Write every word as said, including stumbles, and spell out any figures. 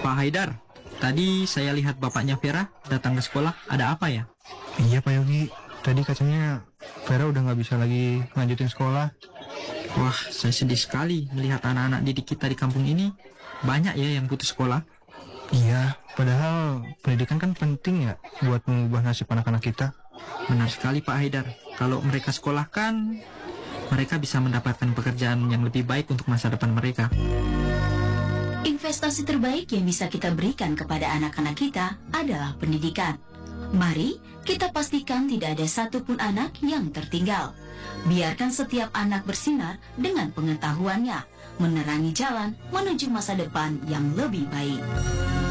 Pak Haidar, tadi saya lihat bapaknya Vera datang ke sekolah. Ada apa ya? Iya Pak Yogi, tadi katanya Vera udah nggak bisa lagi lanjutin sekolah. Wah, saya sedih sekali melihat anak-anak didik kita di kampung ini. Banyak ya yang putus sekolah. Iya, padahal pendidikan kan penting ya buat mengubah nasib anak-anak kita. Benar sekali Pak Haidar. Kalau mereka sekolahkan, mereka bisa mendapatkan pekerjaan yang lebih baik untuk masa depan mereka. Investasi terbaik yang bisa kita berikan kepada anak-anak kita adalah pendidikan. Mari kita pastikan tidak ada satupun anak yang tertinggal. Biarkan setiap anak bersinar dengan pengetahuannya, menerangi jalan menuju masa depan yang lebih baik.